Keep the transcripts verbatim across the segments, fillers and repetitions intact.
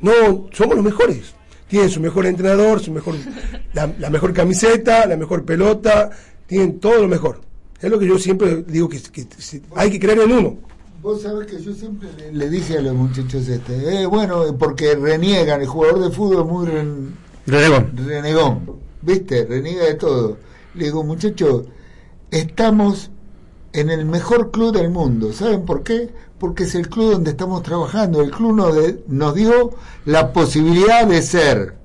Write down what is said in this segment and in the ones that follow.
No, somos los mejores. Tienen su mejor entrenador, su mejor la, la mejor camiseta, la mejor pelota, tienen todo lo mejor. Es lo que yo siempre digo, que, que, que hay que creer en uno. Vos sabés que yo siempre le, le dije a los muchachos este, eh, bueno, porque reniegan, el jugador de fútbol es muy ren, renegón. renegón, ¿viste? Reniega de todo. Le digo, muchachos, estamos en el mejor club del mundo. ¿Saben por qué? Porque es el club donde estamos trabajando. El club nos, de, nos dio la posibilidad de ser.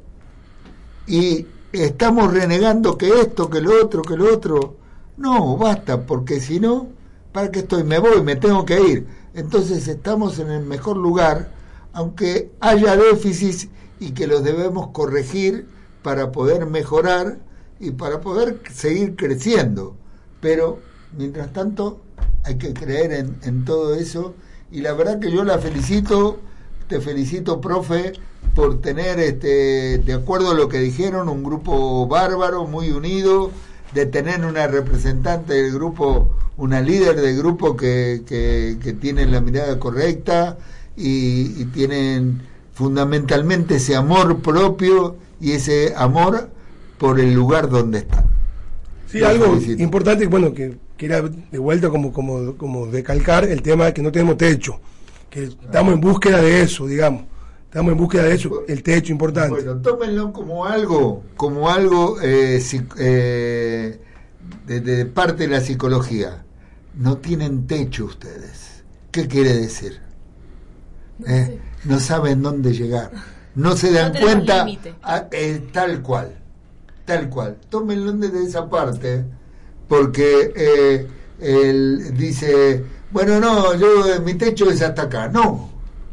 Y estamos renegando que esto, que lo otro, que lo otro. No, basta, porque si no, ¿para qué estoy? Me voy, me tengo que ir. Entonces estamos en el mejor lugar, aunque haya déficits y que los debemos corregir para poder mejorar y para poder seguir creciendo. Pero, mientras tanto, hay que creer en, en todo eso. Y la verdad que yo la felicito, te felicito, profe, por tener, este, de acuerdo a lo que dijeron, un grupo bárbaro, muy unido, de tener una representante del grupo, una líder del grupo que, que, que tiene la mirada correcta y, y tienen fundamentalmente ese amor propio y ese amor por el lugar donde están. Sí, Los algo felicito. Importante, bueno, que, que era de vuelta como, como, como recalcar el tema de que no tenemos techo, que estamos en búsqueda de eso, digamos. Estamos en búsqueda de eso, el techo importante. Bueno, tómenlo como algo, como algo eh, eh, de, de parte de la psicología. No tienen techo ustedes. ¿Qué quiere decir? ¿Eh? No saben dónde llegar. No se dan no cuenta a, eh, tal cual, tal cual. Tómenlo desde esa parte, porque eh, él dice, bueno, no, yo mi techo es hasta acá. No.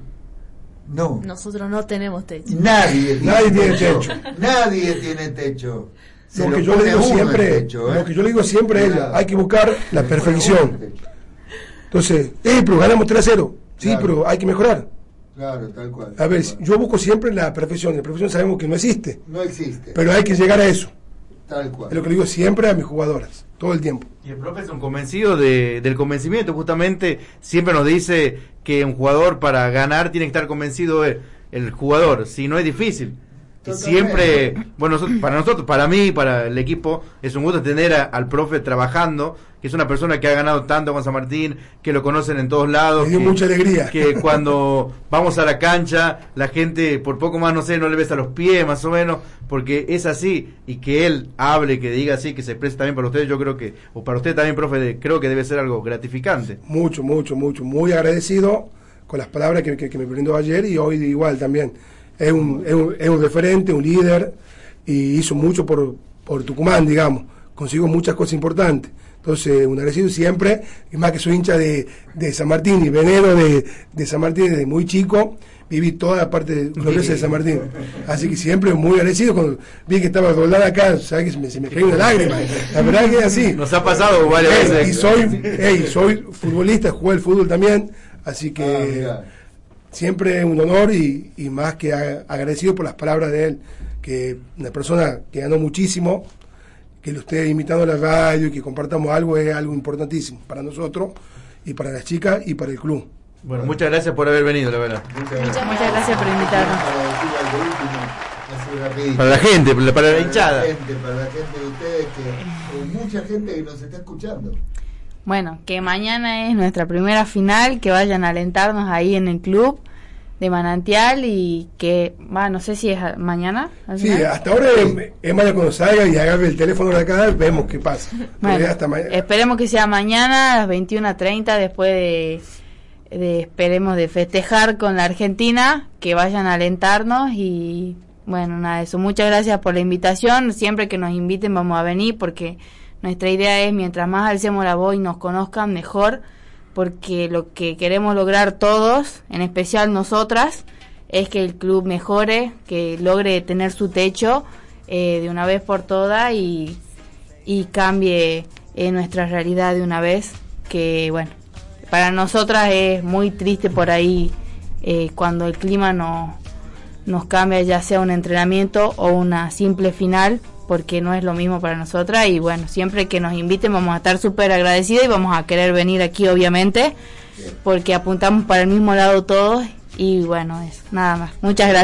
No. Nosotros no tenemos techo. Nadie, Nadie tiene techo. Nadie tiene techo. Se lo que yo le digo siempre, techo, ¿eh? Lo que yo le digo siempre es, hay que buscar la perfección. Entonces, eh, pero ganamos tres a cero. Sí, claro. Pero hay que mejorar. Claro, tal cual. A ver, cual. Yo busco siempre la perfección. La perfección sabemos que no existe. No existe. Pero hay que llegar a eso. Tal cual. Es lo que le digo siempre a mis jugadoras, todo el tiempo. Y el profe es un convencido de, del convencimiento, justamente siempre nos dice que un jugador para ganar tiene que estar convencido el, el jugador, si no es difícil. Y siempre, bueno, nosotros, para nosotros, para mí, para el equipo, es un gusto tener a, al profe trabajando, que es una persona que ha ganado tanto con San Martín, que lo conocen en todos lados. Me dio que, mucha alegría. Que cuando vamos a la cancha, la gente, por poco más, no sé, no le besa los pies, más o menos, porque es así, y que él hable, que diga así, que se exprese también para ustedes, yo creo que, o para usted también, profe, creo que debe ser algo gratificante. Mucho, mucho, mucho, muy agradecido con las palabras que, que, que me brindó ayer y hoy igual también. Es un, es un, es un referente, un líder, y hizo mucho por, por Tucumán, digamos, consiguió muchas cosas importantes. Entonces, un agradecido siempre, es más que soy hincha de, de San Martín y venero de, de San Martín desde muy chico, viví toda la parte gloriosa de San Martín. Así que siempre muy agradecido. Cuando vi que estaba doblada acá, ¿sabes? Que se me, se me cayó una lágrima. La verdad que es así. Nos ha pasado varias hey, veces. Y soy, hey, soy futbolista, jugué el fútbol también, así que ah, siempre un honor y, y más que agradecido por las palabras de él, que una persona que ganó muchísimo, que lo esté invitando a la radio y que compartamos algo es algo importantísimo para nosotros y para las chicas y para el club. Bueno, muchas gracias por haber venido, la verdad. Muchas, muchas gracias por invitarnos. Para la gente, para la hinchada. Para la gente, para la gente de ustedes, que hay mucha gente que nos está escuchando. Bueno, que mañana es nuestra primera final, que vayan a alentarnos ahí en el club de Manantial y que, va, no sé si es mañana. Sí, hasta ahora es, es mañana cuando salga y agarre el teléfono de acá, vemos qué pasa. Bueno, hasta esperemos que sea mañana a las veintiuna treinta, después de, de, esperemos de festejar con la Argentina, que vayan a alentarnos y, bueno, nada de eso. Muchas gracias por la invitación, siempre que nos inviten vamos a venir porque nuestra idea es, mientras más alcemos la voz y nos conozcan, mejor, porque lo que queremos lograr todos, en especial nosotras, es que el club mejore, que logre tener su techo eh, de una vez por todas y, y cambie eh, nuestra realidad de una vez, que bueno, para nosotras es muy triste por ahí eh, cuando el clima no, nos cambia, ya sea un entrenamiento o una simple final, porque no es lo mismo para nosotras y bueno, siempre que nos inviten vamos a estar súper agradecidos y vamos a querer venir aquí obviamente, porque apuntamos para el mismo lado todos y bueno, eso, nada más. Muchas gracias.